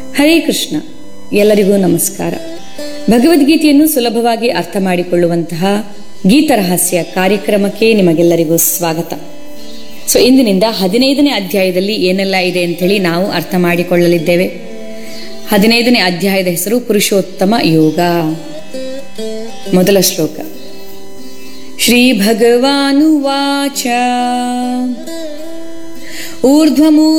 ಹರೇ ಕೃಷ್ಣ. ಎಲ್ಲರಿಗೂ ನಮಸ್ಕಾರ. ಭಗವದ್ಗೀತೆಯನ್ನು ಸುಲಭವಾಗಿ ಅರ್ಥ ಮಾಡಿಕೊಳ್ಳುವಂತಹ ಗೀತರಹಸ್ಯ ಕಾರ್ಯಕ್ರಮಕ್ಕೆ ನಿಮಗೆಲ್ಲರಿಗೂ ಸ್ವಾಗತ. ಇಂದಿನಿಂದ 15ನೇ ಅಧ್ಯಾಯದಲ್ಲಿ ಏನೆಲ್ಲ ಇದೆ ಅಂತೇಳಿ ನಾವು ಅರ್ಥ ಮಾಡಿಕೊಳ್ಳಲಿದ್ದೇವೆ. 15ನೇ ಅಧ್ಯಾಯದ ಹೆಸರು ಪುರುಷೋತ್ತಮ ಯೋಗ. ಮೊದಲ ಶ್ಲೋಕ. ಶ್ರೀ ಭಗವಾನುವಾಚ ಊರ್ಧ್ವಮೂಲಂ